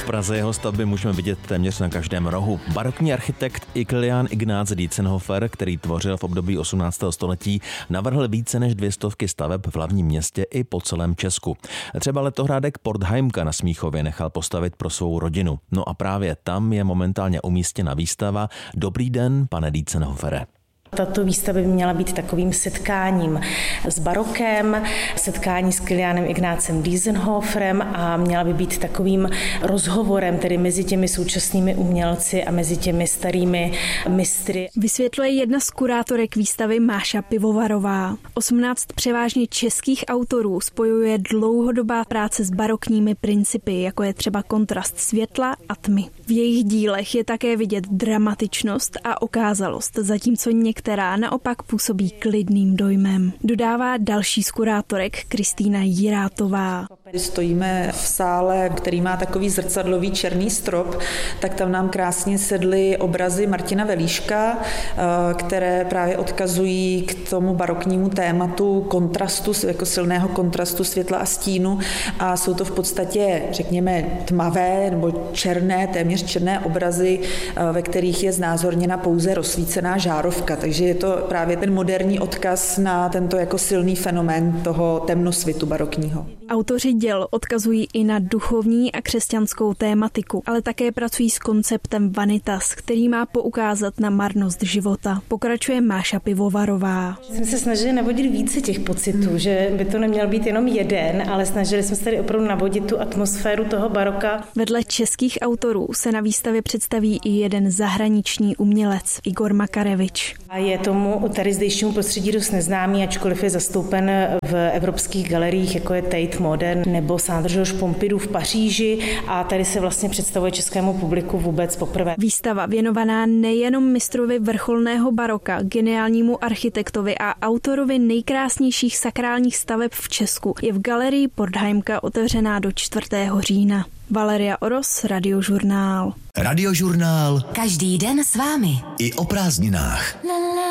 V Praze jeho stavby můžeme vidět téměř na každém rohu. Barokní architekt Kilian Ignác Dientzenhofer, který tvořil v období 18. století, navrhl více než 200 staveb v hlavním městě i po celém Česku. Třeba letohrádek Portheimka na Smíchově nechal postavit pro svou rodinu. No a právě tam je momentálně umístěna výstava Dobrý den, pane Dientzenhofere. Tato výstava by měla být takovým setkáním s barokem, setkání s Kilianem Ignácem Dientzenhoferem a měla by být takovým rozhovorem tedy mezi těmi současnými umělci a mezi těmi starými mistry. Vysvětluje jedna z kurátorek výstavy Máša Pivovarová. 18 převážně českých autorů spojuje dlouhodobá práce s barokními principy, jako je třeba kontrast světla a tmy. V jejich dílech je také vidět dramatičnost a okázalost, zatímco některá naopak působí klidným dojmem. Dodává další z kurátorek Kristýna Jirátová. Stojíme v sále, který má takový zrcadlový černý strop, tak tam nám krásně sedly obrazy Martina Velíška, které právě odkazují k tomu baroknímu tématu kontrastu, jako silného kontrastu světla a stínu a jsou to v podstatě, řekněme, tmavé nebo černé, téměř černé obrazy, ve kterých je znázorněna pouze rozsvícená žárovka, takže je to právě ten moderní odkaz na tento jako silný fenomén toho temnosvitu barokního. Autoři děl odkazují i na duchovní a křesťanskou tématiku, ale také pracují s konceptem vanitas, který má poukázat na marnost života. Pokračuje Máša Pivovarová. Jsme se snažili navodit více těch pocitů, že by to neměl být jenom jeden, ale snažili jsme se tady opravdu navodit tu atmosféru toho baroka. Vedle českých autorů se na výstavě představí i jeden zahraniční umělec, Igor Makarevič. A je tomu tady zdejšímu prostředí dost neznámý, ačkoliv je zastoupen v evropských galeriích, jako je Tate Modern nebo Centre Georges Pompidou v Paříži a tady se vlastně představuje českému publiku vůbec poprvé. Výstava věnovaná nejenom mistrovi vrcholného baroka, geniálnímu architektovi a autorovi nejkrásnějších sakrálních staveb v Česku je v galerii Portheimka otevřená do 4. října. Valeria Oros, Radiožurnál. Radiožurnál. Každý den s vámi. I o prázdninách.